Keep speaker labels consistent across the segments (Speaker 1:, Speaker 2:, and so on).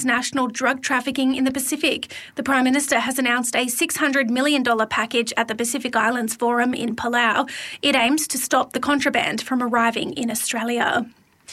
Speaker 1: national drug trafficking in the Pacific. The Prime Minister has announced a $600 million package at the Pacific Islands Forum in Palau. It aims to stop the contraband from arriving in Australia.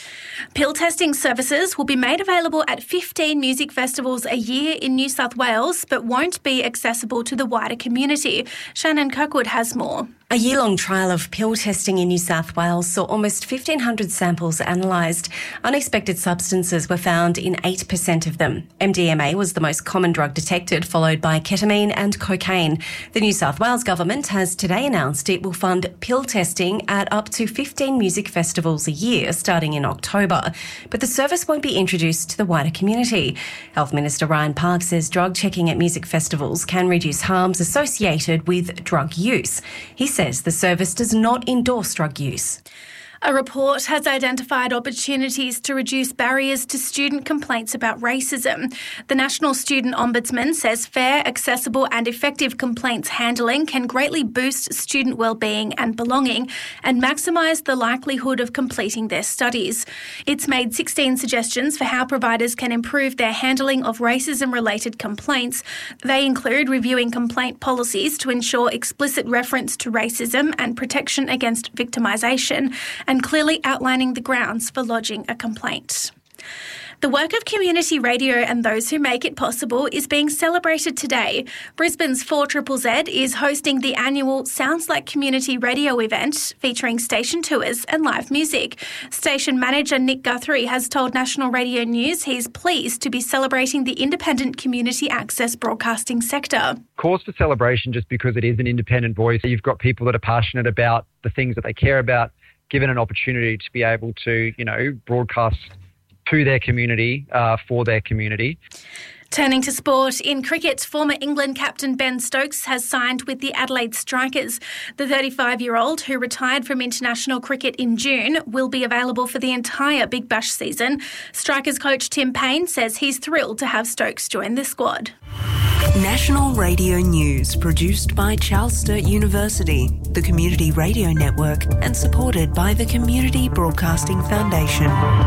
Speaker 1: Pill testing services will be made available at 15 music festivals a year in New South Wales, but won't be accessible to the wider community. Shannon Kirkwood has more.
Speaker 2: A year-long trial of pill testing in New South Wales saw almost 1,500 samples analysed. Unexpected substances were found in 8% of them. MDMA was the most common drug detected, followed by ketamine and cocaine. The New South Wales government has today announced it will fund pill testing at up to 15 music festivals a year, starting in October. But the service won't be introduced to the wider community. Health Minister Ryan Park says drug checking at music festivals can reduce harms associated with drug use. He says the service does not endorse drug use.
Speaker 1: A report has identified opportunities to reduce barriers to student complaints about racism. The National Student Ombudsman says fair, accessible and effective complaints handling can greatly boost student wellbeing and belonging and maximise the likelihood of completing their studies. It's made 16 suggestions for how providers can improve their handling of racism-related complaints. They include reviewing complaint policies to ensure explicit reference to racism and protection against victimisation, and clearly outlining the grounds for lodging a complaint. The work of community radio and those who make it possible is being celebrated today. Brisbane's 4ZZZ is hosting the annual Sounds Like Community Radio event featuring station tours and live music. Station manager Nick Guthrie has told National Radio News he's pleased to be celebrating the independent community access broadcasting sector.
Speaker 3: Cause for celebration just because it is an independent voice. You've got people that are passionate about the things that they care about, given an opportunity to be able to, broadcast to their community, for their community.
Speaker 1: Turning to sport, in cricket, former England captain Ben Stokes has signed with the Adelaide Strikers. The 35-year-old, who retired from international cricket in June, will be available for the entire Big Bash season. Strikers coach Tim Payne says he's thrilled to have Stokes join the squad.
Speaker 4: National Radio News, produced by Charles Sturt University, the Community Radio Network, and supported by the Community Broadcasting Foundation.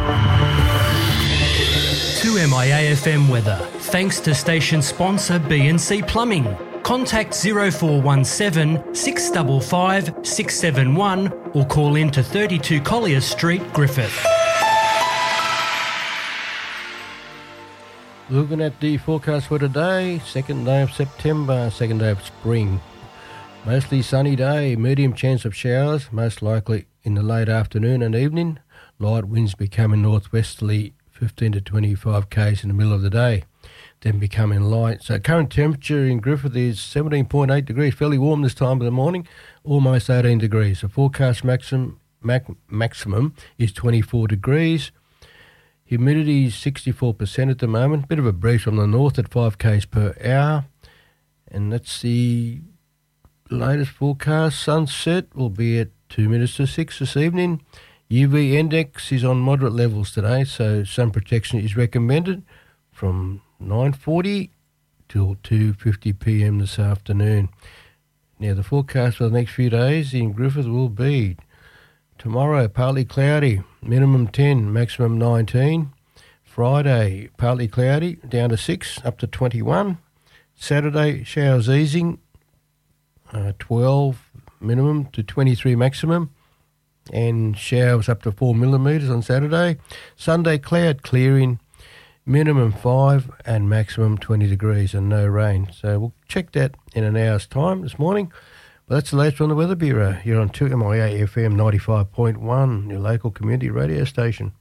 Speaker 5: To MIA FM weather, thanks to station sponsor B&C Plumbing. Contact 0417 655 671 or call in to 32 Collier Street, Griffith.
Speaker 6: Looking at the forecast for today, 2nd day of September, 2nd day of spring. Mostly sunny day, medium chance of showers, most likely in the late afternoon and evening. Light winds becoming northwesterly, 15 to 25 k's in the middle of the day, then becoming light. So current temperature in Griffith is 17.8 degrees, fairly warm this time of the morning, almost 18 degrees. The forecast maximum is 24 degrees. Humidity is 64% at the moment. Bit of a breeze from the north at 5 k's per hour. And that's the latest forecast. Sunset will be at 2 minutes to 6 this evening. UV index is on moderate levels today, so sun protection is recommended from 9:40 till 2:50 p.m. this afternoon. Now, the forecast for the next few days in Griffith will be tomorrow, partly cloudy, minimum 10, maximum 19. Friday, partly cloudy, down to 6, up to 21. Saturday, showers easing, 12 minimum to 23 maximum. And showers up to 4 millimetres on Saturday. Sunday, cloud clearing, minimum 5 and maximum 20 degrees and no rain. So we'll check that in an hour's time this morning. But that's the latest from the Weather Bureau. You're on 2MIA FM 95.1, your local community radio station.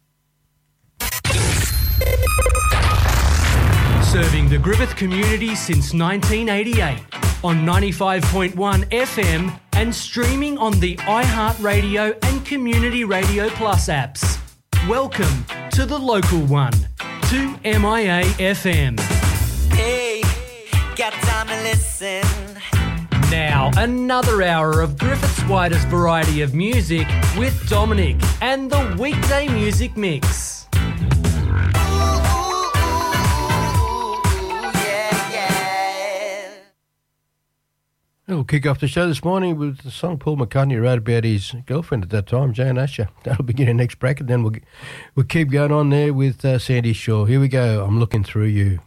Speaker 5: Serving the Griffith community since 1988 on 95.1 FM and streaming on the iHeartRadio and Community Radio Plus apps. Welcome to the local one, 2MIA FM.
Speaker 7: Hey, got time to listen.
Speaker 5: Now, another hour of Griffith's widest variety of music with Dominic and the Weekday Music Mix.
Speaker 6: We'll kick off the show this morning with the song Paul McCartney wrote about his girlfriend at that time, Jane Asher. That'll begin our next bracket. Then we'll keep going on there with Sandy Shaw. Here we go. I'm looking through you.